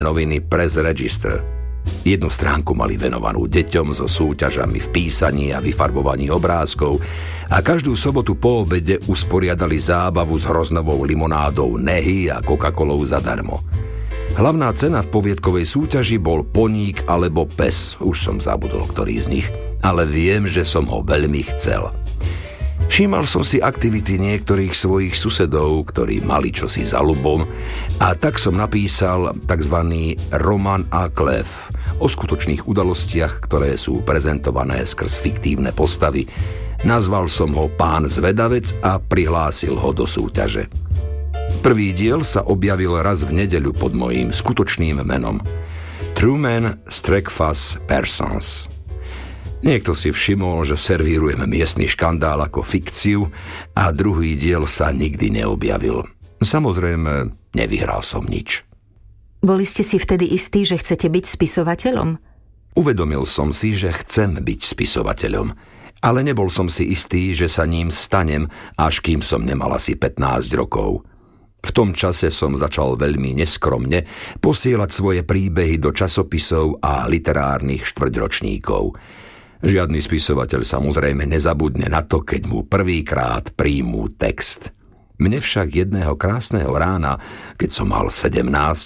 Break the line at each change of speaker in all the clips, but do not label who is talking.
noviny Press Register. Jednu stránku mali venovanú deťom so súťažami v písaní a vyfarbovaní obrázkov a každú sobotu po obede usporiadali zábavu s hroznovou limonádou Nehy a Coca-Colou zadarmo. Hlavná cena v poviedkovej súťaži bol poník alebo pes, už som zabudol, ktorý z nich, ale viem, že som ho veľmi chcel. Všímal som si aktivity niektorých svojich susedov, ktorí mali čosi za ľubom, a tak som napísal tzv. Roman à clef o skutočných udalostiach, ktoré sú prezentované skrz fiktívne postavy. Nazval som ho Pán zvedavec a prihlásil ho do súťaže. Prvý diel sa objavil raz v nedeľu pod mojím skutočným menom Truman Streckfass Persons. Niekto si všimol, že servírujem miestny škandál ako fikciu a druhý diel sa nikdy neobjavil. Samozrejme, nevyhral som nič.
Boli ste si vtedy istí, že chcete byť spisovateľom?
Uvedomil som si, že chcem byť spisovateľom, ale nebol som si istý, že sa ním stanem, až kým som nemal asi 15 rokov. V tom čase som začal veľmi neskromne posielať svoje príbehy do časopisov a literárnych štvrťročníkov. Žiadny spisovateľ samozrejme nezabudne na to, keď mu prvýkrát príjmú text. Mne však jedného krásneho rána, keď som mal 17,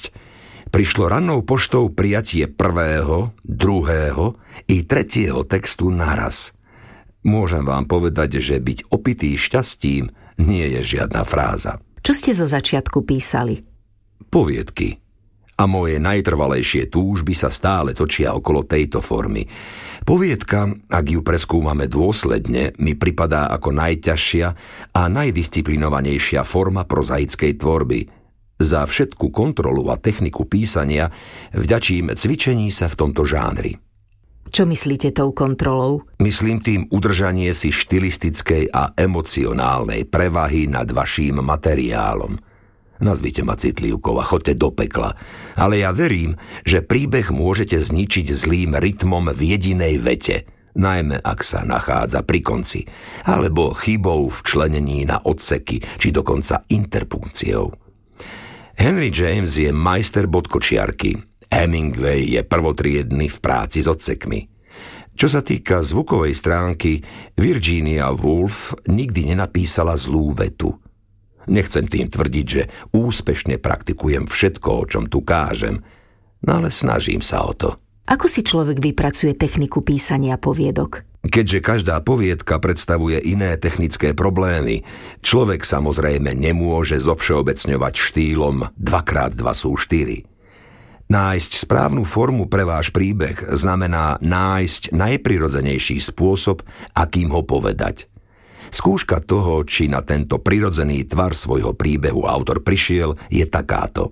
prišlo rannou poštou prijatie prvého, druhého i tretieho textu naraz. Môžem vám povedať, že byť opitý šťastím nie je žiadna fráza.
Čo ste zo začiatku písali?
Poviedky. A moje najtrvalejšie túžby sa stále točia okolo tejto formy. Poviedka, ak ju preskúmame dôsledne, mi pripadá ako najťažšia a najdisciplinovanejšia forma prozaickej tvorby. Za všetku kontrolu a techniku písania vďačím cvičení sa v tomto žánri.
Čo myslíte tou kontrolou?
Myslím tým udržanie si štilistickej a emocionálnej prevahy nad vaším materiálom. Nazvite ma citlivkou a choďte do pekla. Ale ja verím, že príbeh môžete zničiť zlým rytmom v jedinej vete, najmä ak sa nachádza pri konci, alebo chybou v členení na odseky, či dokonca interpunkciou. Henry James je majster bodkočiarky. Hemingway je prvotriedny v práci s odsekmi. Čo sa týka zvukovej stránky, Virginia Woolf nikdy nenapísala zlú vetu. Nechcem tým tvrdiť, že úspešne praktikujem všetko, o čom tu kážem, no ale snažím sa o to.
Ako si človek vypracuje techniku písania poviedok?
Keďže každá poviedka predstavuje iné technické problémy, človek samozrejme nemôže zovšeobecňovať štýlom 2x2 sú 4. Nájsť správnu formu pre váš príbeh znamená nájsť najprirodzenejší spôsob, akým ho povedať. Skúška toho, či na tento prirodzený tvar svojho príbehu autor prišiel, je takáto.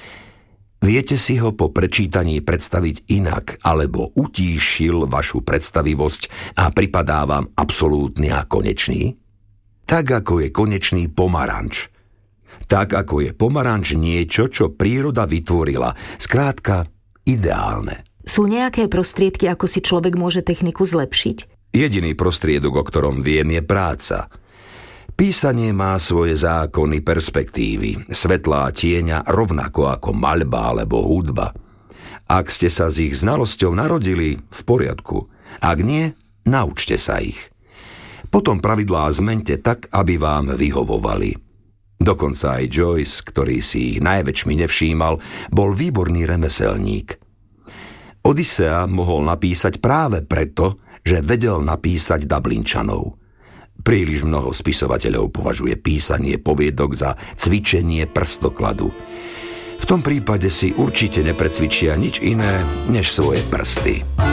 Viete si ho po prečítaní predstaviť inak, alebo utíšil vašu predstavivosť a pripadá vám absolútny a konečný? Tak ako je konečný pomaranč. Tak ako je pomaranč niečo, čo príroda vytvorila. Skrátka, ideálne.
Sú nejaké prostriedky, ako si človek môže techniku zlepšiť?
Jediný prostriedok, o ktorom viem, je práca. Písanie má svoje zákony perspektívy, svetlá tieňa rovnako ako maľba alebo hudba. Ak ste sa s ich znalosťou narodili, v poriadku. Ak nie, naučte sa ich. Potom pravidlá zmente tak, aby vám vyhovovali. Dokonca aj Joyce, ktorý si ich najväčšmi nevšímal, bol výborný remeselník. Odysea mohol napísať práve preto, že vedel napísať Dublinčanov. Príliš mnoho spisovateľov považuje písanie poviedok za cvičenie prstokladu. V tom prípade si určite neprecvičia nič iné než svoje prsty.